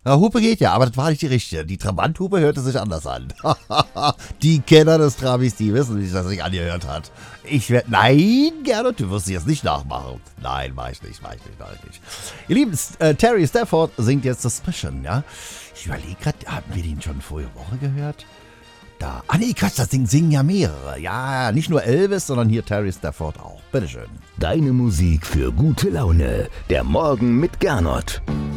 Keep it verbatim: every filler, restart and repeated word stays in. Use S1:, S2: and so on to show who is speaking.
S1: Na, Hupe geht ja, aber das war nicht die richtige. Die Trabanthupe hörte sich anders an. Die Kenner des Trabis, die wissen, wie sich das sich angehört hat. Ich werde, nein, Gernot, du wirst sie jetzt nicht nachmachen. Nein, mach ich nicht, mach ich nicht, mach ich nicht. Ihr Lieben, äh, Terry Stafford singt jetzt Suspicion, ja. Ich überlege gerade, haben wir den schon vorige Woche gehört? Da, ah nee, Quatsch, das singen, singen ja mehrere. Ja, nicht nur Elvis, sondern hier Terry Stafford auch. Bitteschön.
S2: Deine Musik für gute Laune. Der Morgen mit Gernot.